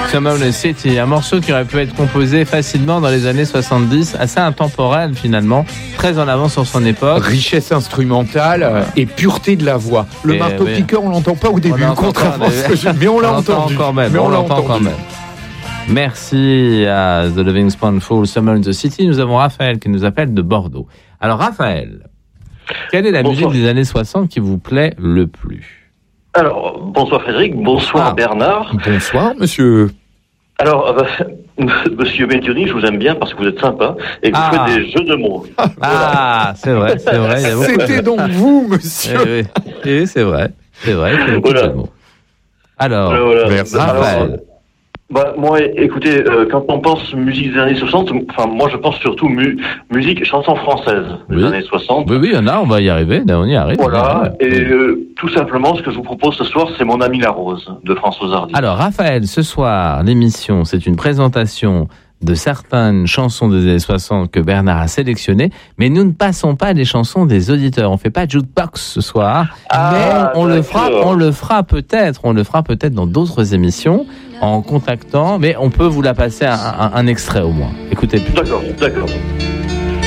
Summer in the City, un morceau qui aurait pu être composé facilement dans les années 70, assez intemporel finalement, très en avance sur son époque. Richesse instrumentale et pureté de la voix. Le marteau-piqueur, on l'entend pas au début, contrairement à ce que j'aime, mais on l'a entendu. On l'entend quand même. Merci à The Loving Spoonful, Summer in the City. Nous avons Raphaël qui nous appelle de Bordeaux. Alors Raphaël, quelle est la musique des années 60 qui vous plaît le plus? Alors, bonsoir Frédéric, bonsoir Bernard. Bonsoir monsieur. Alors, monsieur Médioni, je vous aime bien parce que vous êtes sympa et que vous faites des jeux de mots. Ah, c'est vrai. C'était donc vous, monsieur. Oui, c'est vrai. Il faut beaucoup de mots. Alors, merci Raphaël. Moi, écoutez, quand on pense musique des années 60, moi je pense surtout musique, chanson française des années 60. Oui, il y en a, on va y arriver, on y arrive. Voilà, tout simplement, ce que je vous propose ce soir, c'est Mon ami la rose, de Françoise Hardy. Alors, Raphaël, ce soir, l'émission, c'est une présentation de certaines chansons des années 60 que Bernard a sélectionnées, mais nous ne passons pas les chansons des auditeurs. On fait pas de jukebox ce soir, mais on le fera peut-être dans d'autres émissions en contactant, mais on peut vous la passer un extrait au moins. Écoutez. D'accord.